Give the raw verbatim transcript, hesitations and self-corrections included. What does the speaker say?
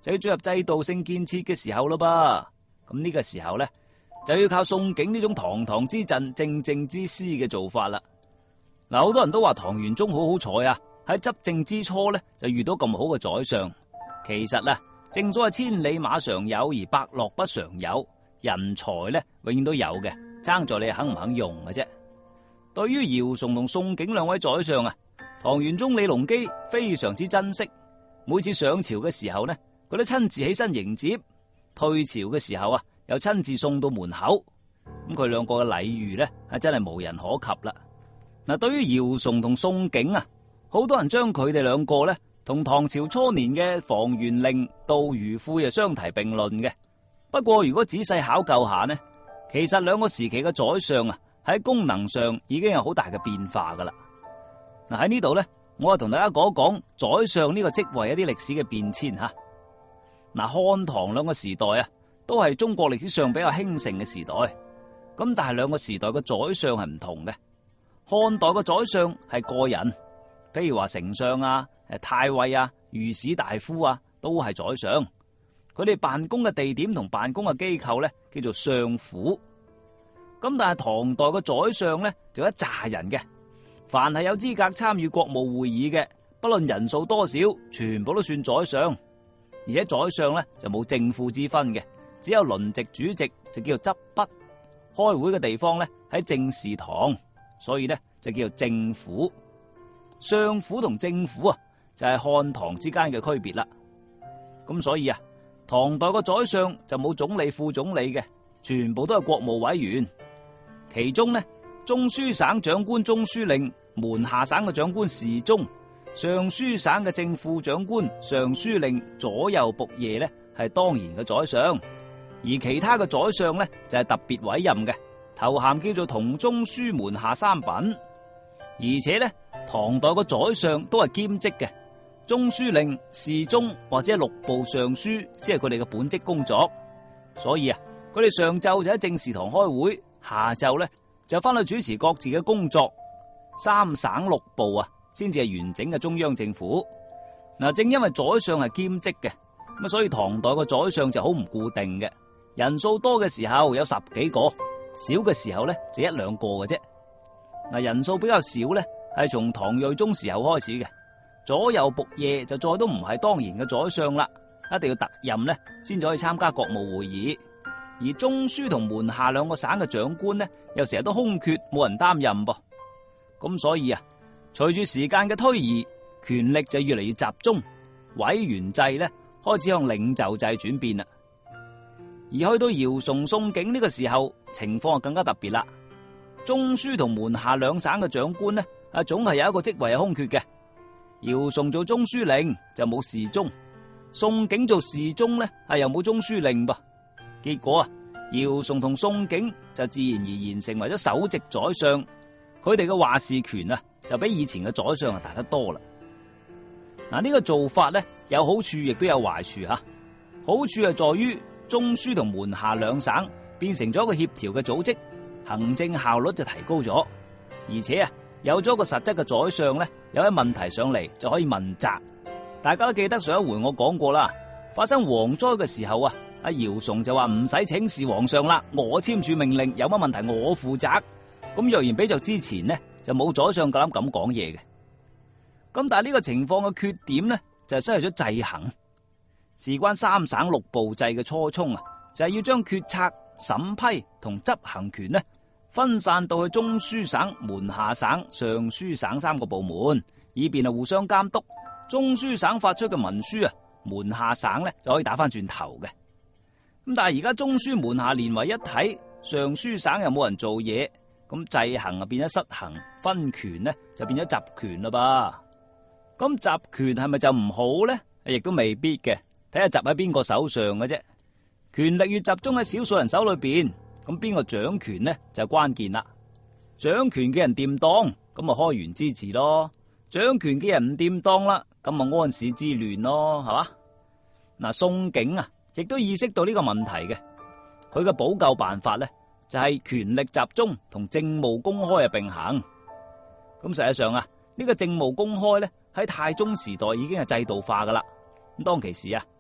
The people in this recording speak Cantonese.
就要進入制度性建設嘅時候咯噃。咁呢個時候咧，就要靠宋璟呢種堂堂之陣、正正之師嘅做法啦。嗱，好多人都話唐玄宗好好彩啊，喺執政之初咧就遇到咁好嘅宰相。其實啊，正所謂千里馬常有，而伯樂不常有。人才咧永遠都有嘅，爭在你肯唔肯用嘅啫。對於姚崇同宋璟兩位宰相啊，唐玄宗李隆基非常之珍惜。每次上朝嘅時候呢，佢都親自起身迎接；退朝嘅時候啊，又親自送到門口。咁佢兩個嘅禮遇呢，係真係無人可及啦。嗱，對於姚崇同宋璟啊，好多人將佢哋兩個呢，同唐朝初年嘅房玄齡、杜如晦啊相提並論嘅。不過如果仔細考究下呢，其實兩個時期嘅宰相啊，喺功能上已經有好大嘅變化噶啦。嗱，喺呢度呢，我啊同大家講一講宰相呢個職位一啲歷史嘅變遷吓。嗱，漢唐兩個時代啊，都係中國歷史上比較興盛嘅時代。咁但係兩個時代嘅宰相係唔同嘅。漢代嘅宰相係個人，譬如話丞相啊、誒太尉啊、御史大夫啊，都係宰相。佢哋辦公嘅地點同辦公嘅機構咧，叫做相府。咁但係唐代嘅宰相咧，就一紮人嘅，凡係有資格參與國務會議嘅，不論人數多少，全部都算宰相。而且宰相咧就冇正副之分嘅，只有輪值主席，就叫做執筆。開會嘅地方咧喺政事堂，所以咧就叫做政府。相府同政府啊，就係漢唐之間嘅區別啦。咁所以啊，唐代個宰相就冇總理、副總理嘅，全部都係國務委員。其中呢，中書省長官中書令，門下省嘅長官侍中，尚書省嘅正副長官尚書令，左右僕射呢係當然嘅宰相。而其他嘅宰相呢，就係特別委任嘅，頭銜叫做同中書門下三品。而且呢，唐代個宰相都係兼職嘅。中書令、侍中或者六部尚書先係佢哋嘅本職工作，所以啊，佢哋上晝就喺政事堂開會，下晝咧就翻去主持各自嘅工作。三省六部啊，先至係完整嘅中央政府。嗱，正因為宰相係兼職嘅，咁所以唐代個宰相就好唔固定嘅，人數多嘅時候有十幾個，少嘅時候咧就一兩個嘅啫。嗱，人數比較少咧，係從唐睿宗時候開始嘅。左右僕射就再都唔係當然嘅宰相啦，一定要特任呢先至可以參加國務會議。而中書同門下兩個省嘅長官呢，又成日都空缺，冇人擔任噃。咁所以啊，隨住時間嘅推移，權力就越嚟越集中，委員制呢開始向領袖制轉變啦。而去到姚崇、宋璟呢個時候，情況就更加特別啦。中書同門下兩省嘅長官呢，啊總係有一個職位係空缺嘅。姚崇做中書令就冇侍中，宋璟做侍中呢係又冇中書令噃。結果啊，姚崇同宋璟就自然而然成為咗首席宰相，佢哋嘅話事權啊就比以前嘅宰相啊大得多啦。嗱，呢個做法呢有好處亦都有壞處吓。好處係在於中書同門下兩省變成咗一個協調嘅組織，行政效率就提高咗，而且啊。有咗個實質嘅宰相咧，有啲問題上嚟就可以問責。大家都記得上一回我講過啦，發生蝗災嘅時候啊，阿姚崇就話唔使請示皇上啦，我簽署命令，有乜問題我負責。咁若然比較之前呢，就冇宰相夠膽咁講嘢嘅。咁但係呢個情況嘅缺點呢，就係失去咗制衡。事關三省六部制嘅初衷啊，就係要將決策、審批同執行權呢，分散到去中書省、門下省、尚書省三個部門，以便啊互相監督。中書省發出嘅文書啊，門下省咧就可以打翻轉頭嘅。咁但係而家中書門下連為一體，尚書省又冇人做嘢，咁制衡啊變咗失衡，分權呢就變咗集權啦噃。咁集權係咪就唔好呢？亦都未必嘅，睇下集喺邊個手上嘅啫。權力越集中喺少數人手裏邊，咁邊個掌權呢就係關鍵啦。掌權嘅人掂當，咁啊開源之治咯；掌權嘅人唔掂當啦，咁啊安史之亂咯，係嘛？嗱，宋璟啊，亦都意識到呢個問題嘅。佢嘅補救辦法咧，就係權力集中同政務公開嘅並行。咁實際上啊，呢個政務公開咧喺太宗時代已經係制度化噶啦。咁當其時啊，